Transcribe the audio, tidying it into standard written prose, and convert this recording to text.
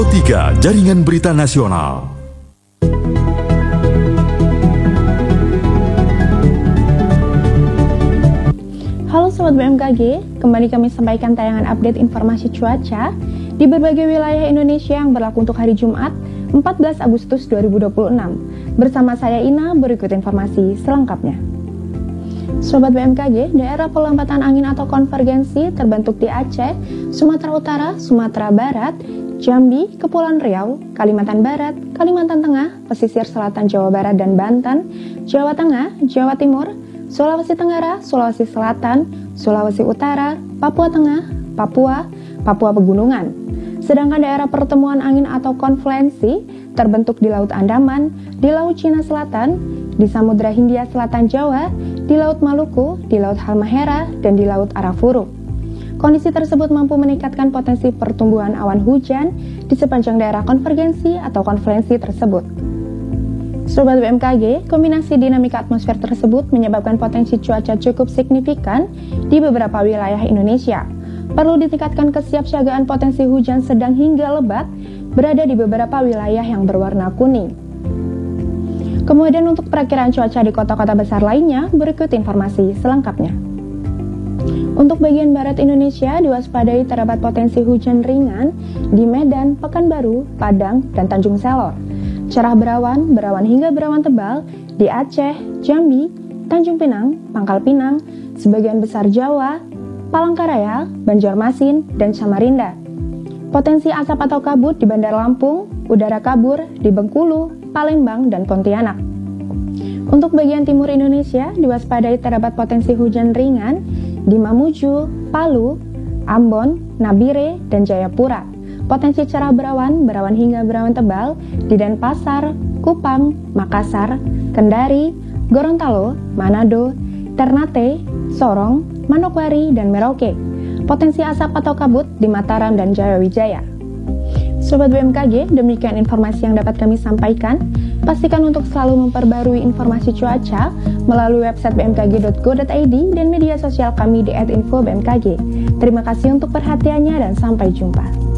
Pro3 Jaringan Berita Nasional. Halo Sobat BMKG, kembali kami sampaikan tayangan update informasi cuaca di berbagai wilayah Indonesia yang berlaku untuk hari Jumat 14 Agustus 2026. Bersama saya Ina, berikut informasi selengkapnya. Sobat BMKG, daerah pelambatan angin atau konvergensi terbentuk di Aceh, Sumatera Utara, Sumatera Barat, Jambi, Kepulauan Riau, Kalimantan Barat, Kalimantan Tengah, pesisir selatan Jawa Barat dan Banten, Jawa Tengah, Jawa Timur, Sulawesi Tenggara, Sulawesi Selatan, Sulawesi Utara, Papua Tengah, Papua Pegunungan. Sedangkan daerah pertemuan angin atau konfluensi terbentuk di Laut Andaman, di Laut Cina Selatan, di Samudra Hindia Selatan Jawa, di Laut Maluku, di Laut Halmahera, dan di Laut Arafuru. Kondisi tersebut mampu meningkatkan potensi pertumbuhan awan hujan di sepanjang daerah konvergensi atau konfluensi tersebut. Sobat BMKG, kombinasi dinamika atmosfer tersebut menyebabkan potensi cuaca cukup signifikan di beberapa wilayah Indonesia. Perlu ditingkatkan kesiapsiagaan potensi hujan sedang hingga lebat berada di beberapa wilayah yang berwarna kuning. Kemudian untuk perakiraan cuaca di kota-kota besar lainnya, berikut informasi selengkapnya. Untuk bagian barat Indonesia, diwaspadai terdapat potensi hujan ringan di Medan, Pekanbaru, Padang, dan Tanjung Selor. Cerah berawan hingga berawan tebal di Aceh, Jambi, Tanjung Pinang, Pangkal Pinang, sebagian besar Jawa, Palangkaraya, Banjarmasin, dan Samarinda. Potensi asap atau kabut di Bandar Lampung, udara kabur di Bengkulu, Palembang, dan Pontianak. Untuk bagian timur Indonesia, diwaspadai terdapat potensi hujan ringan di Mamuju, Palu, Ambon, Nabire, dan Jayapura. Potensi cerah berawan hingga berawan tebal di Denpasar, Kupang, Makassar, Kendari, Gorontalo, Manado, Ternate, Sorong, Manokwari, dan Merauke. Potensi asap atau kabut di Mataram dan Jayawijaya. Sobat BMKG, demikian informasi yang dapat kami sampaikan. Pastikan untuk selalu memperbarui informasi cuaca melalui website bmkg.go.id dan media sosial kami di @infobmkg. Terima kasih untuk perhatiannya dan sampai jumpa.